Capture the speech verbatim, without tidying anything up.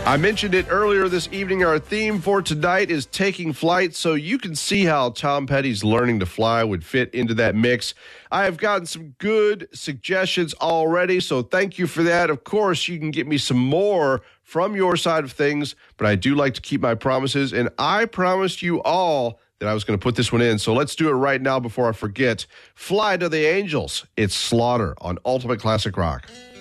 I mentioned it earlier this evening. Our theme for tonight is taking flight, so you can see how Tom Petty's Learning to Fly would fit into that mix. I have gotten some good suggestions already, so thank you for that. Of course, you can get me some more from your side of things, but I do like to keep my promises, and I promised you all that I was going to put this one in, so let's do it right now before I forget. Fly to the Angels. It's Slaughter on Ultimate Classic Rock.